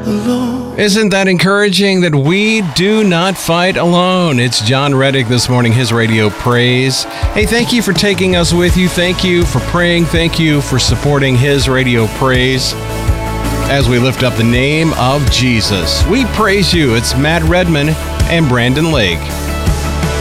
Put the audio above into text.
alone. Isn't that encouraging that we do not fight alone? It's John Reddick this morning, his radio praise. Hey, thank you for taking us with you. Thank you for praying. Thank you for supporting his radio praise as we lift up the name of Jesus. We praise you. It's Matt Redman and Brandon Lake.